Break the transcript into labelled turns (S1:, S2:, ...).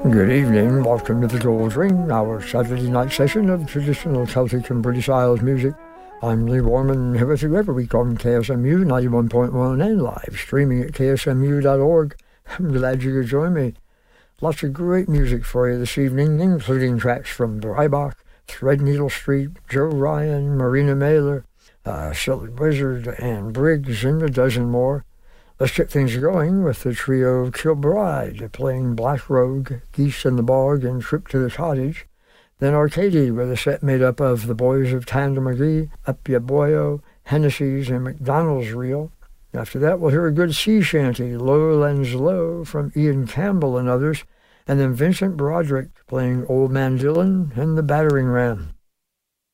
S1: Good evening, welcome to the Gold Ring, our Saturday night session of traditional Celtic and British Isles music. I'm Lee Warman, here with you every week on KSMU 91.1 and live streaming at ksmu.org. I'm glad you could join me. Lots of great music for you this evening, including tracks from Breibach, Threadneedle Street, Joe Ryan, Marina Mailer, Silly Wizard, and Briggs, and a dozen more. Let's get things going with the trio Kilbride playing Black Rogue, Geese in the Bog, and Trip to the Cottage. Then Arcady with a set made up of the Boys of Tanda McGee, Up Ya Boyo, Hennessy's, and McDonald's Reel. After that, we'll hear a good sea shanty, Lowlands Low, from Ian Campbell and others, and then Vincent Broderick playing Old Man Dillon and the Battering Ram.